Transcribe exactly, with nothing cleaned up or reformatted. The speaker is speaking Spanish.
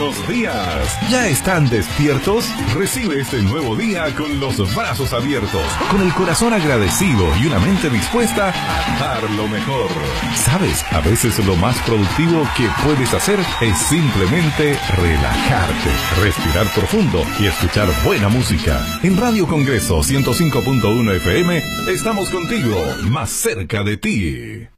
Buenos días. ¿Ya están despiertos? Recibe este nuevo día con los brazos abiertos, con el corazón agradecido y una mente dispuesta a dar lo mejor. ¿Sabes? A veces lo más productivo que puedes hacer es simplemente relajarte, respirar profundo y escuchar buena música. En Radio Congreso ciento cinco punto uno F M estamos contigo, más cerca de ti.